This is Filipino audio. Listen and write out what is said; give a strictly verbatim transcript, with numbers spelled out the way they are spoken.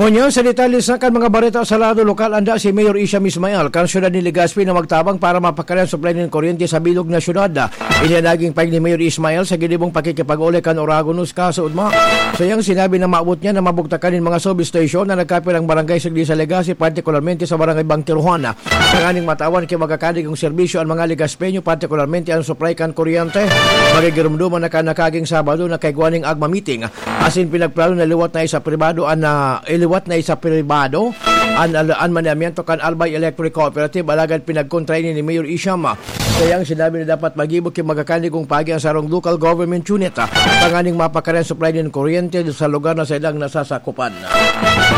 Ngunyan sa detalye sa kan mga bareta sa lado lokal, anda si Mayor Isham Ismail kan syudad ni Legazpi na magtabang para mapakalan supply ng kuryente sa bilog na syudad. Inanaging pag ni Mayor Ismail sa gilibong pakikipag-uli kan Oragonus kaso udma. Sayang sinabi na maabot niya na mabugtakan ng mga service station na nagkapil ang barangay Sigli sa Legazpi, partikularmente sa barangay Bangtiruana. Panganing matawan kay magkakadig ang serbisyo ang mga Legazpeño, partikularmente ang supply kan kuryente. Magigirumduman na kanakaging Sabado na kay Guaning Agma meeting. Asin pinagplano na liwat na isa pribado an uh, iliwat na isa pribado an an manamiento kan Albay Electric Cooperative alagad pinagkontra ni Mayor Isham. Kayang sinabi na dapat magibok kay magkakanig kung pagi ang sarong local government unit. Panganing mapakaran supply ng kuryente sa lugar na sa ilang nasasakupan.